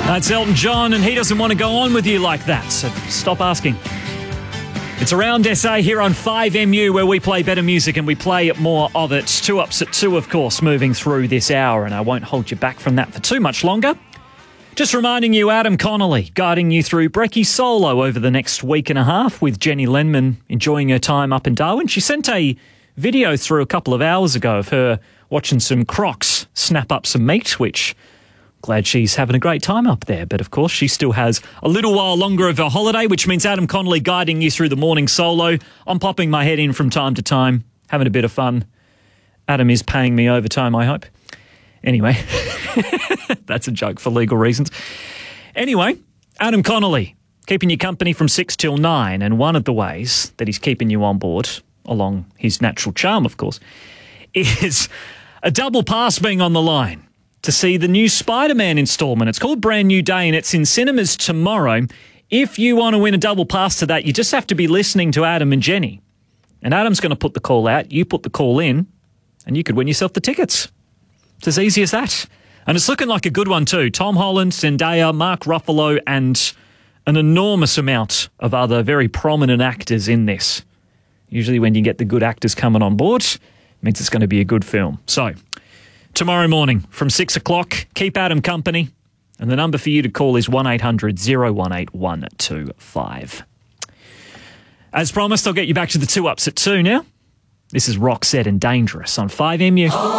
That's Elton John, and he doesn't want to go on with you like that, so stop asking. It's Around SA here on 5MU, where we play better music and we play more of it. 2 Ups at 2, of course, moving through this hour, and I won't hold you back from that for too much longer. Just reminding you, Adam Connolly guiding you through Brekkie solo over the next week and a half, with Jenny Lenman enjoying her time up in Darwin. She sent a video through a couple of hours ago of her watching some crocs snap up some meat, which... glad she's having a great time up there. But, of course, she still has a little while longer of her holiday, which means Adam Connolly guiding you through the morning solo. I'm popping my head in from time to time, having a bit of fun. Adam is paying me overtime, I hope. Anyway, that's a joke for legal reasons. Anyway, Adam Connolly, keeping you company from 6 till 9. And one of the ways that he's keeping you on board, along his natural charm, of course, is a double pass being on the line to see the new Spider-Man installment. It's called Brand New Day, and it's in cinemas tomorrow. If you want to win a double pass to that, you just have to be listening to Adam and Jenny. And Adam's going to put the call out, you put the call in, and you could win yourself the tickets. It's as easy as that. And it's looking like a good one too. Tom Holland, Zendaya, Mark Ruffalo, and an enormous amount of other very prominent actors in this. Usually when you get the good actors coming on board, it means it's going to be a good film. So, tomorrow morning from 6 o'clock, keep Adam company, and the number for you to call is 1800 018 125. As promised, I'll get you back to the 2 Ups at 2 now. This is Roxette and Dangerous on 5MU.